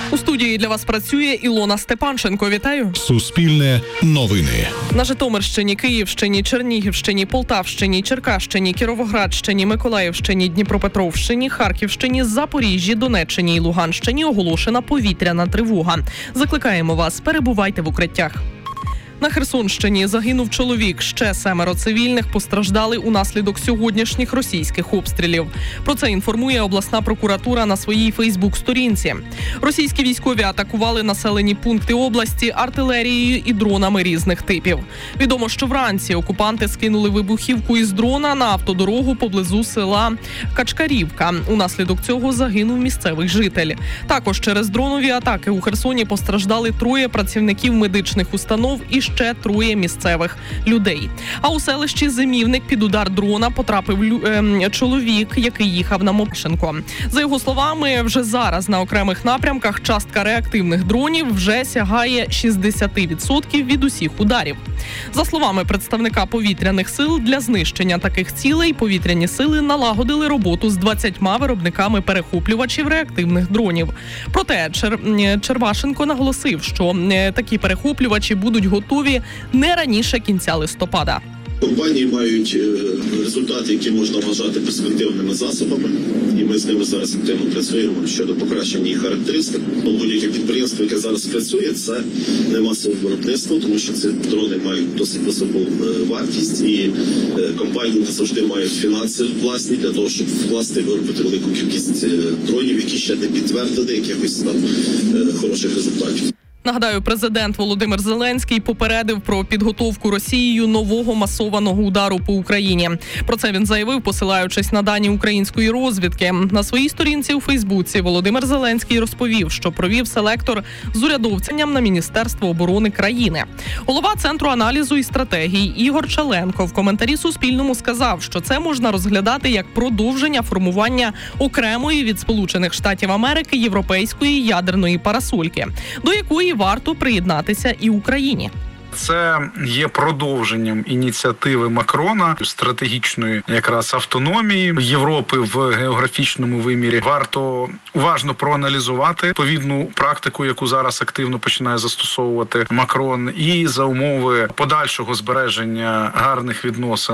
У студії для вас працює Ілона Степанченко. Вітаю. Суспільне новини. На Житомирщині, Київщині, Чернігівщині, Полтавщині, Черкащині, Кіровоградщині, Миколаївщині, Дніпропетровщині, Харківщині, Запоріжжі, Донеччині і Луганщині оголошена повітряна тривога. Закликаємо вас, перебувайте в укриттях. На Херсонщині загинув чоловік. Ще 7 цивільних постраждали унаслідок сьогоднішніх російських обстрілів. Про це інформує обласна прокуратура на своїй Фейсбук-сторінці. Російські військові атакували населені пункти області артилерією і дронами різних типів. Відомо, що вранці окупанти скинули вибухівку із дрона на автодорогу поблизу села Качкарівка. Унаслідок цього загинув місцевий житель. Також через дронові атаки у Херсоні постраждали 3 працівників медичних установ і ще 3 місцевих людей. А у селищі Зимівник під удар дрона потрапив чоловік, який їхав на Мопшенко. За його словами, вже зараз на окремих напрямках частка реактивних дронів вже сягає 60% від усіх ударів. За словами представника повітряних сил, для знищення таких цілей повітряні сили налагодили роботу з 20 виробниками перехоплювачів реактивних дронів. Проте Червашенко наголосив, що такі перехоплювачі будуть готові не раніше кінця листопада. Компанії мають результати, які можна вважати перспективними засобами, і ми з ними зараз активно працюємо щодо покращення їх характеристик. Будь-яке підприємство, яке зараз працює, це не масове виробництво, тому що ці дрони мають досить високу вартість, і компанії не завжди мають фінанси власні для того, щоб вкласти і виробити велику кількість дронів, які ще не підтвердили якихось там хороших результатів. Нагадаю, президент Володимир Зеленський попередив про підготовку Росією нового масованого удару по Україні. Про це він заявив, посилаючись на дані української розвідки. На своїй сторінці у Фейсбуці Володимир Зеленський розповів, що провів селектор з урядовцям на Міністерство оборони країни. Голова Центру аналізу і стратегій Ігор Чаленко в коментарі Суспільному сказав, що це можна розглядати як продовження формування окремої від Сполучених Штатів Америки європейської ядерної парасольки, до якої варто приєднатися і Україні. Це є продовженням ініціативи Макрона, стратегічної якраз автономії Європи в географічному вимірі. Варто уважно проаналізувати відповідну практику, яку зараз активно починає застосовувати Макрон, і за умови подальшого збереження гарних відносин